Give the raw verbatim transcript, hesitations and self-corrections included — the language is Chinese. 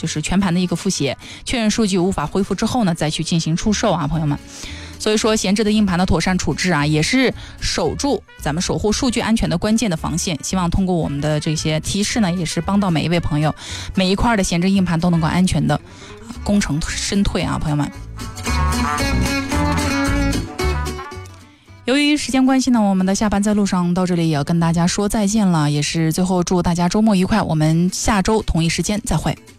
就是全盘的一个复写，确认数据无法恢复之后呢，再去进行出售啊，朋友们。所以说闲置的硬盘的妥善处置啊，也是守住咱们守护数据安全的关键的防线。希望通过我们的这些提示呢，也是帮到每一位朋友，每一块的闲置硬盘都能够安全的功成身退啊，朋友们。由于时间关系呢，我们的下班在路上到这里也要跟大家说再见了，也是最后祝大家周末愉快，我们下周同一时间再会。